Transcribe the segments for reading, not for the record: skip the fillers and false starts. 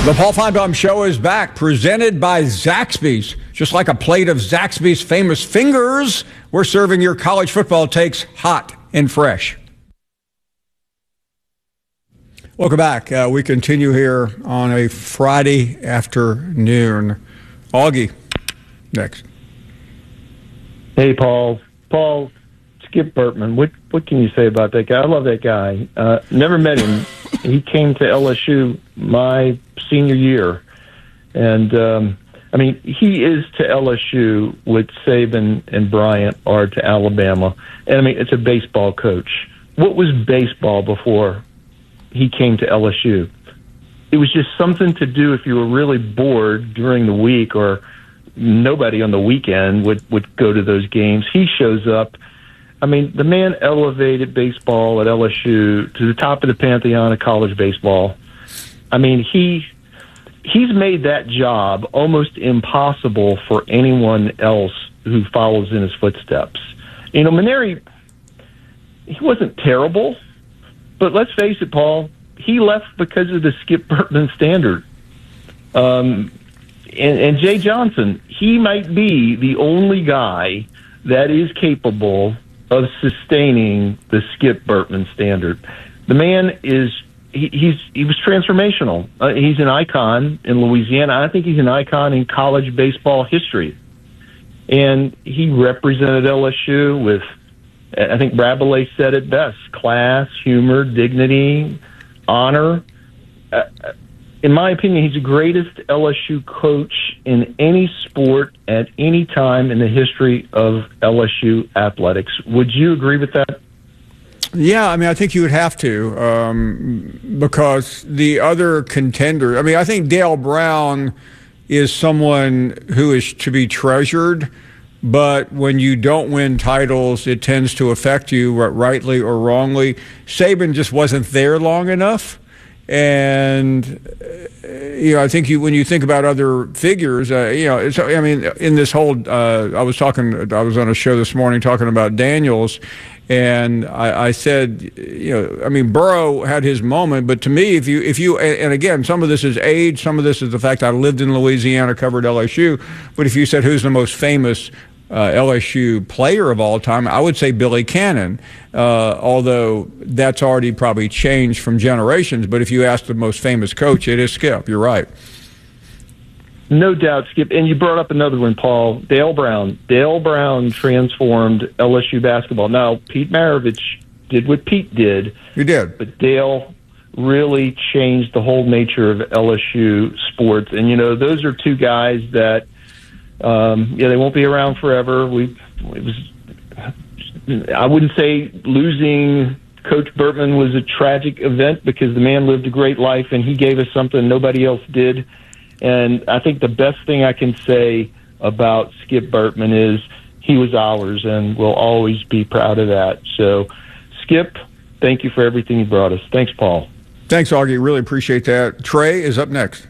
The Paul Finebaum Show is back, presented by Zaxby's. Just like a plate of Zaxby's famous fingers, we're serving your college football takes hot and fresh. Welcome back. We continue here on a Friday afternoon. Augie, next. Hey, Paul. Skip Bertman. What can you say about that guy? I love that guy. Never met him. He came to LSU my senior year. And, he is to LSU what Saban and Bryant are to Alabama. And, it's a baseball coach. What was baseball before he came to LSU? It was just something to do if you were really bored during the week, or nobody on the weekend would go to those games. He shows up. The man elevated baseball at LSU to the top of the pantheon of college baseball. He's made that job almost impossible for anyone else who follows in his footsteps. Mainieri, he wasn't terrible, but let's face it, Paul, he left because of the Skip Bertman standard. And Jay Johnson, he might be the only guy that is capable of sustaining the Skip Bertman standard. The man is he was transformational. He's an icon in Louisiana. I think he's an icon in college baseball history. And he represented LSU with, I think Rabelais said it best, class, humor, dignity, honor. In my opinion, he's the greatest LSU coach in any sport at any time in the history of LSU athletics. Would you agree with that? Yeah, I think you would have to, because the other contender, I think Dale Brown is someone who is to be treasured, but when you don't win titles, it tends to affect you, rightly or wrongly. Saban just wasn't there long enough. And, I think when you think about other figures, in this whole, I was on a show this morning talking about Daniels, and I said, Burrow had his moment, but to me, if you, and again, some of this is age, some of this is the fact I lived in Louisiana, covered LSU, but if you said who's the most famous LSU player of all time, I would say Billy Cannon, although that's already probably changed from generations. But if you ask the most famous coach, it is Skip. You're right. No doubt, Skip. And you brought up another one, Paul, Dale Brown. Dale Brown transformed LSU basketball. Now, Pete Maravich did what Pete did. He did. But Dale really changed the whole nature of LSU sports. And, those are two guys that, they won't be around forever. I wouldn't say losing Coach Bertman was a tragic event, because the man lived a great life and he gave us something nobody else did. And I think the best thing I can say about Skip Bertman is he was ours, and we'll always be proud of that. So, Skip, thank you for everything you brought us. Thanks, Paul. Thanks, Augie. Really appreciate that. Trey is up next.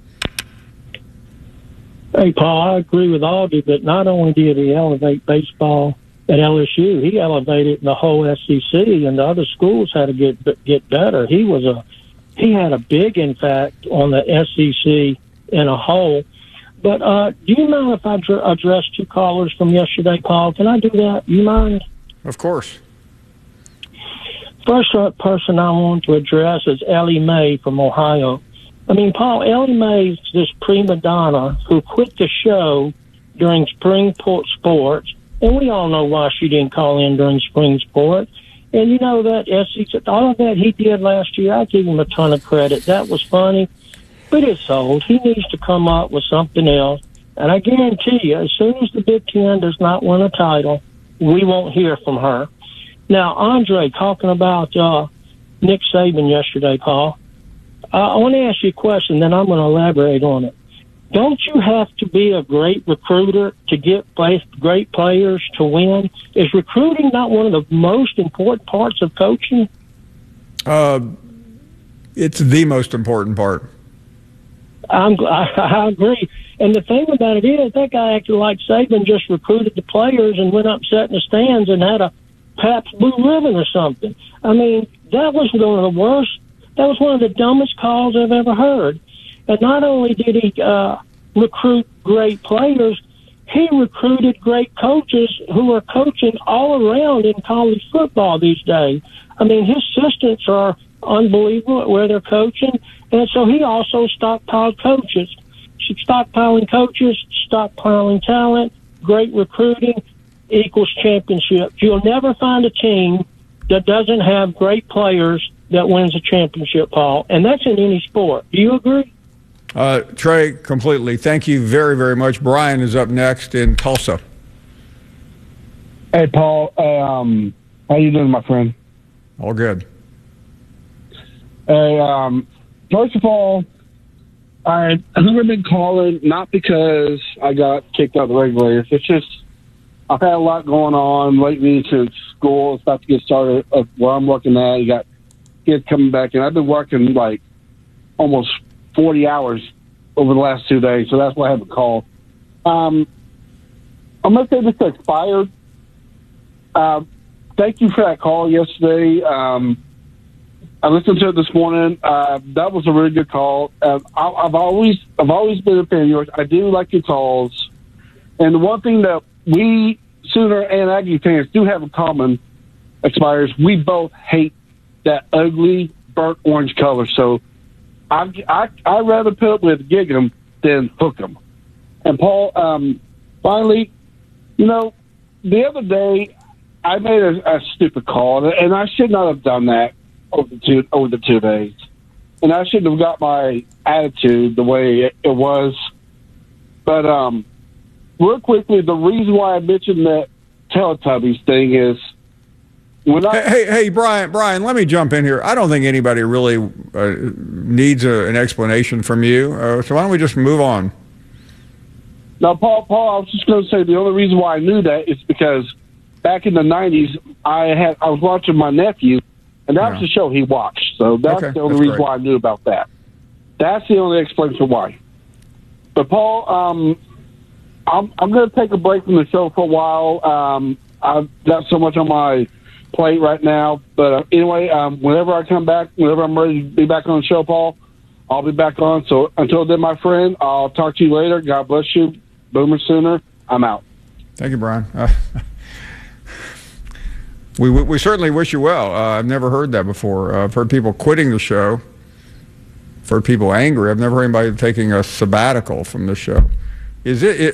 Hey, Paul, I agree with Augie, but not only did he elevate baseball at LSU, he elevated the whole SEC, and the other schools had to get better. He had a big impact on the SEC in a whole. But do you mind if I address two callers from yesterday, Paul? Can I do that? You mind? Of course. First person I want to address is Ellie Mae from Ohio. Paul, Ellie Mae's this prima donna who quit the show during spring sports, and we all know why she didn't call in during spring sports. And that SEC, all of that he did last year, I give him a ton of credit. That was funny, but it's old. He needs to come up with something else. And I guarantee you, as soon as the Big Ten does not win a title, we won't hear from her. Now, Andre, talking about Nick Saban yesterday, Paul, I want to ask you a question, then I'm going to elaborate on it. Don't you have to be a great recruiter to get great players to win? Is recruiting not one of the most important parts of coaching? It's the most important part. I agree. And the thing about it is, that guy acted like Saban just recruited the players and went up, sat in the stands, and had a Pabst Blue Ribbon or something. That was one of the worst. That was one of the dumbest calls I've ever heard. And not only did he recruit great players, he recruited great coaches who are coaching all around in college football these days. I mean, his assistants are unbelievable at where they're coaching, and so he also stockpiled coaches. Stockpiling coaches, stockpiling talent, great recruiting equals championships. You'll never find a team that doesn't have great players that wins a championship, Paul, and that's in any sport. Do you agree? Trey, completely. Thank you very, very much. Brian is up next in Tulsa. Hey, Paul. How you doing, my friend? All good. Hey, first of all, I've never been calling, not because I got kicked out of the regulators. It's just I've had a lot going on lately since school is about to get started where I'm working at. You got kids coming back, and I've been working like almost 40 hours over the last 2 days, so that's why I haven't called. I'm going to say this expired. Thank you for that call yesterday. I listened to it this morning. That was a really good call. I've always been a fan of yours. I do like your calls. And the one thing that we Sooner and Aggie fans do have in common, expires, we both hate that ugly burnt orange color. So I'd rather put up with gig 'em than hook 'em. And Paul, finally, the other day I made a stupid call, and I should not have done that over the 2 days. And I shouldn't have got my attitude the way it was. But real quickly, the reason why I mentioned that Teletubbies thing is Hey, Brian, let me jump in here. I don't think anybody really needs an explanation from you. So why don't we just move on? Now, Paul, I was just going to say the only reason why I knew that is because back in the 90s, I was watching my nephew, and that was the show he watched. So that's the only reason why I knew about that. That's the only explanation why. But, Paul, I'm going to take a break from the show for a while. I've got so much on my plate right now. But anyway, whenever I come back, whenever I'm ready to be back on the show, Paul, I'll be back on. So until then, my friend, I'll talk to you later. God bless you. Boomer Sooner. I'm out. Thank you, Brian. We certainly wish you well. I've never heard that before. I've heard people quitting the show. I've heard people angry. I've never heard anybody taking a sabbatical from the show. Is it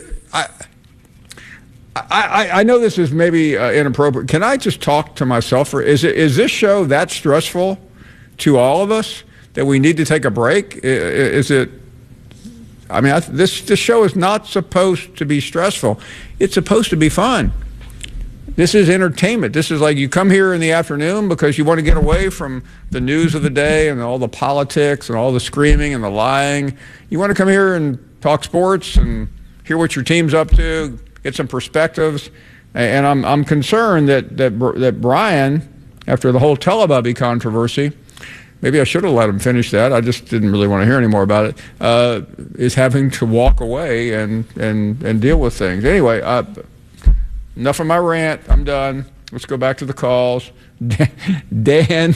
I know this is maybe inappropriate. Can I just talk to myself? Is this show that stressful to all of us that we need to take a break? Is it? I mean, this show is not supposed to be stressful. It's supposed to be fun. This is entertainment. This is like you come here in the afternoon because you want to get away from the news of the day and all the politics and all the screaming and the lying. You want to come here and talk sports and hear what your team's up to, get some perspectives. And I'm concerned that Brian, after the whole Telebubby controversy, maybe I should have let him finish that. I just didn't really want to hear any more about it. Is having to walk away and deal with things. Anyway, enough of my rant. I'm done. Let's go back to the calls. Dan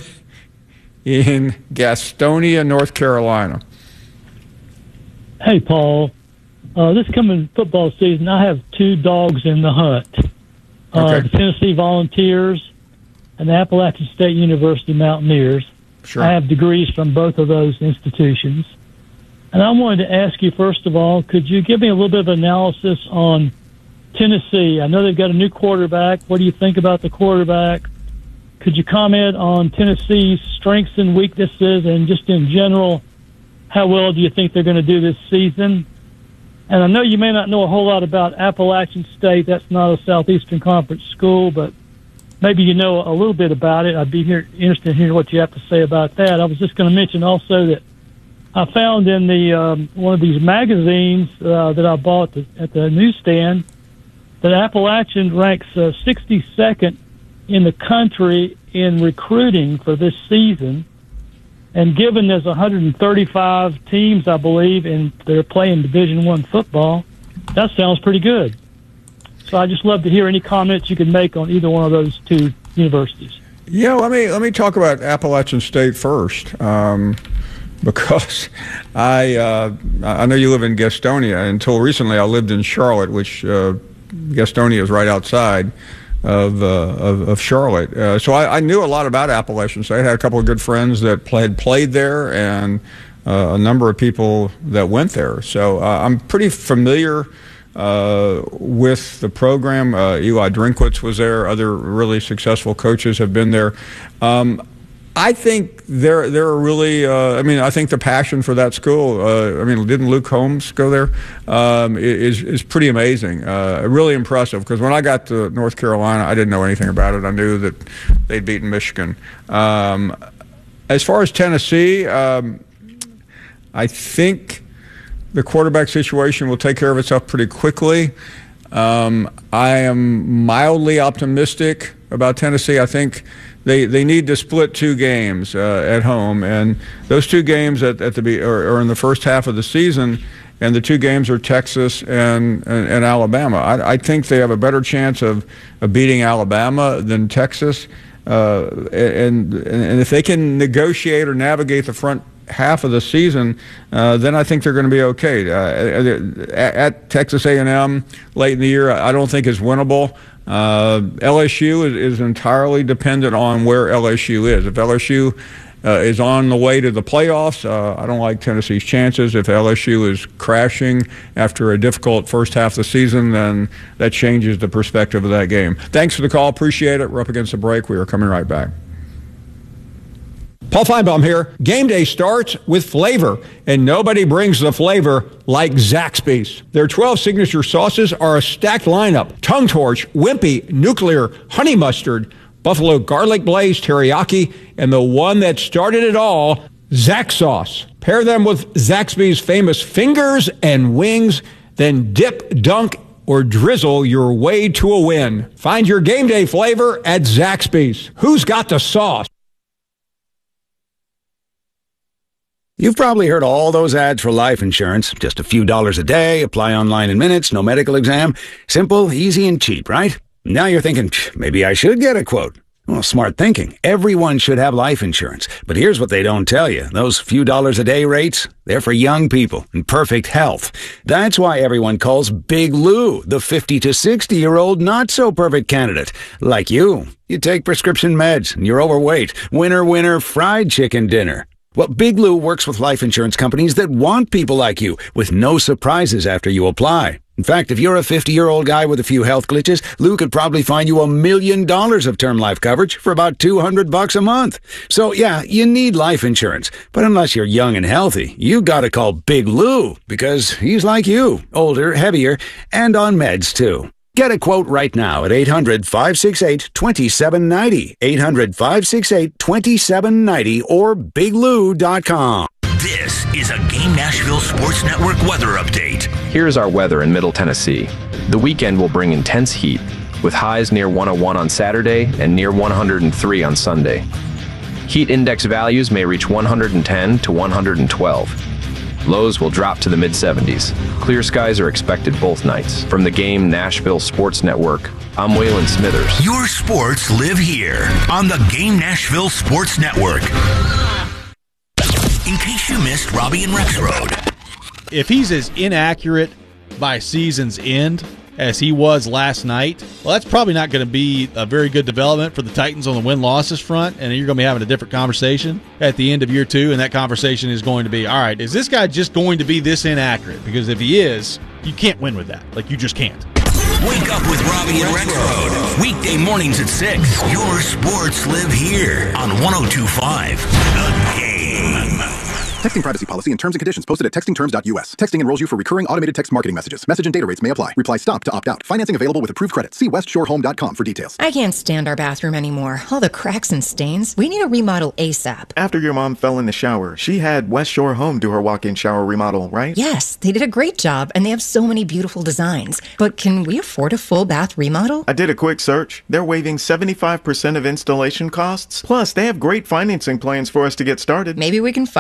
in Gastonia, North Carolina. Hey, Paul. This coming football season, I have two dogs in the hunt. The Tennessee Volunteers and the Appalachian State University Mountaineers. Sure. I have degrees from both of those institutions. And I wanted to ask you, first of all, could you give me a little bit of analysis on Tennessee? I know they've got a new quarterback. What do you think about the quarterback? Could you comment on Tennessee's strengths and weaknesses, and just in general, how well do you think they're going to do this season? And I know you may not know a whole lot about Appalachian State. That's not a Southeastern Conference school, but maybe you know a little bit about it. I'd be interested in hearing what you have to say about that. I was just going to mention also that I found in the one of these magazines that I bought at the newsstand that Appalachian ranks 62nd in the country in recruiting for this season. And given there's 135 teams, I believe, and they're playing Division I football, that sounds pretty good. So I'd just love to hear any comments you can make on either one of those two universities. Yeah, let me talk about Appalachian State first. because I know you live in Gastonia. Until recently, I lived in Charlotte, which Gastonia is right outside of Charlotte. So I knew a lot about Appalachian State. I had a couple of good friends that played there, and a number of people that went there. So I'm pretty familiar with the program. Eli Drinkwitz was there. Other really successful coaches have been there. I think they're really. I think the passion for that school. Didn't Luke Holmes go there? Is pretty amazing. Really impressive. Because when I got to North Carolina, I didn't know anything about it. I knew that they'd beaten Michigan. As far as Tennessee, I think the quarterback situation will take care of itself pretty quickly. I am mildly optimistic about Tennessee. I think they need to split 2 games at home, and those 2 games are in the first half of the season, and the 2 games are Texas and Alabama. I think they have a better chance of beating Alabama than Texas, and if they can negotiate or navigate the front half of the season, then I think they're going to be okay. At Texas A&M late in the year, I don't think is winnable. LSU is entirely dependent on where LSU is. If LSU is on the way to the playoffs, I don't like Tennessee's chances. If LSU is crashing after a difficult first half of the season, then that changes the perspective of that game. Thanks for the call. Appreciate it. We're up against the break. We are coming right back. Paul Feinbaum here. Game day starts with flavor, and nobody brings the flavor like Zaxby's. Their 12 signature sauces are a stacked lineup: Tongue Torch, Wimpy, Nuclear, Honey Mustard, Buffalo Garlic Blaze, Teriyaki, and the one that started it all, Zax Sauce. Pair them with Zaxby's famous fingers and wings, then dip, dunk, or drizzle your way to a win. Find your game day flavor at Zaxby's. Who's got the sauce? You've probably heard all those ads for life insurance. Just a few dollars a day, apply online in minutes, no medical exam. Simple, easy, and cheap, right? Now you're thinking, maybe I should get a quote. Well, smart thinking. Everyone should have life insurance. But here's what they don't tell you. Those few dollars a day rates, they're for young people in perfect health. That's why everyone calls Big Lou the 50 to 60-year-old not-so-perfect candidate. Like you. You take prescription meds, and you're overweight. Winner, winner, fried chicken dinner. Well, Big Lou works with life insurance companies that want people like you, with no surprises after you apply. In fact, if you're a 50-year-old guy with a few health glitches, Lou could probably find you $1 million of term life coverage for about $200 a month. So, yeah, you need life insurance. But unless you're young and healthy, you gotta call Big Lou, because he's like you, older, heavier, and on meds, too. Get a quote right now at 800-568-2790, 800-568-2790, or biglou.com. This is a Game Nashville Sports Network weather update. Here's our weather in Middle Tennessee. The weekend will bring intense heat, with highs near 101 on Saturday and near 103 on Sunday. Heat index values may reach 110 to 112. Lows will drop to the mid-70s. Clear skies are expected both nights. From the Game Nashville Sports Network, I'm Waylon Smithers. Your sports live here on the Game Nashville Sports Network. In case you missed Robbie and Rexroad. If he's as inaccurate by season's end as he was last night, well, that's probably not going to be a very good development for the Titans on the win-losses front, and you're going to be having a different conversation at the end of year 2, and that conversation is going to be, all right, is this guy just going to be this inaccurate? Because if he is, you can't win with that. Like, you just can't. Wake up with Robbie and Rexroad. Weekday mornings at 6. Your sports live here on 102.5 The Game. Texting privacy policy and terms and conditions posted at textingterms.us. Texting enrolls you for recurring automated text marketing messages. Message and data rates may apply. Reply STOP to opt out. Financing available with approved credit. See westshorehome.com for details. I can't stand our bathroom anymore. All the cracks and stains. We need a remodel ASAP. After your mom fell in the shower, she had West Shore Home do her walk-in shower remodel, right? Yes, they did a great job, and they have so many beautiful designs. But can we afford a full bath remodel? I did a quick search. They're waiving 75% of installation costs. Plus, they have great financing plans for us to get started. Maybe we can finally do our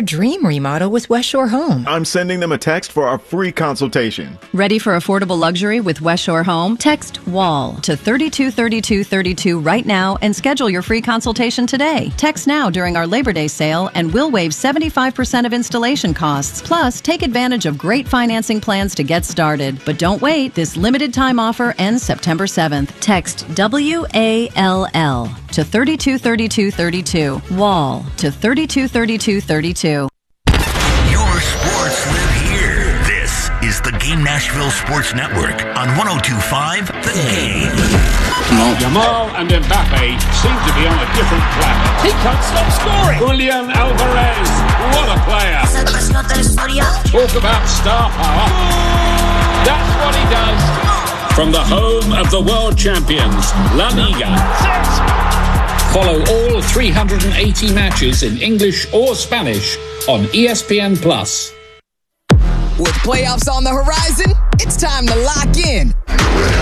dream remodel with West Shore Home. I'm sending them a text for our free consultation. Ready for affordable luxury with West Shore Home? Text WALL to 323232 right now and schedule your free consultation today. Text now during our Labor Day sale and we'll waive 75% of installation costs. Plus, take advantage of great financing plans to get started. But don't wait. This limited time offer ends September 7th. Text WALL to 323232. WALL to 323232. Your sports live here. This is the Game Nashville Sports Network on 102.5 The Game. Jamal and Mbappe seem to be on a different planet. He can't stop scoring. Julian Alvarez, what a player. Talk about star power. That's what he does. From the home of the world champions, La Liga. Follow all 380 matches in English or Spanish on ESPN+. With playoffs on the horizon, it's time to lock in.